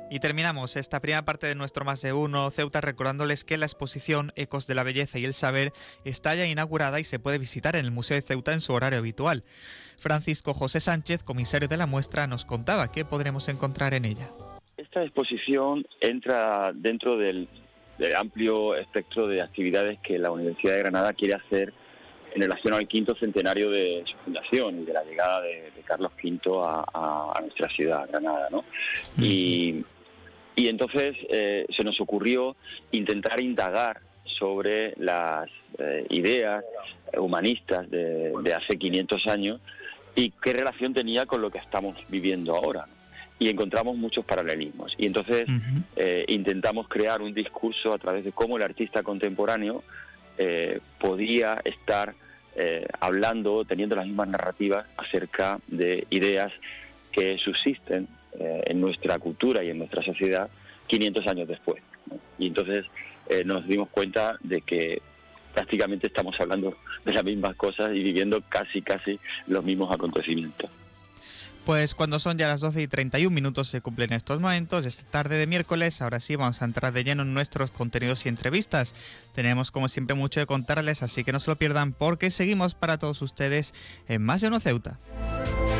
Y terminamos esta primera parte de nuestro Más de Uno Ceuta recordándoles que la exposición Ecos de la Belleza y el Saber está ya inaugurada y se puede visitar en el Museo de Ceuta en su horario habitual. Francisco José Sánchez, comisario de la muestra, nos contaba qué podremos encontrar en ella. Esta exposición entra dentro del amplio espectro de actividades que la Universidad de Granada quiere hacer en relación al quinto centenario de su fundación y de la llegada de Carlos V a nuestra ciudad, Granada, ¿no? Y entonces se nos ocurrió intentar indagar sobre las ideas humanistas de hace 500 años y qué relación tenía con lo que estamos viviendo ahora, ¿no? Y encontramos muchos paralelismos. Y entonces intentamos crear un discurso a través de cómo el artista contemporáneo podía estar hablando, teniendo las mismas narrativas acerca de ideas que subsisten en nuestra cultura y en nuestra sociedad 500 años después, ¿no? Y entonces nos dimos cuenta de que prácticamente estamos hablando de las mismas cosas y viviendo casi los mismos acontecimientos. Pues cuando son ya las 12:31 se cumplen estos momentos, esta tarde de miércoles. Ahora sí vamos a entrar de lleno en nuestros contenidos y entrevistas. Tenemos como siempre mucho de contarles, así que no se lo pierdan porque seguimos para todos ustedes en Más de Uno Ceuta.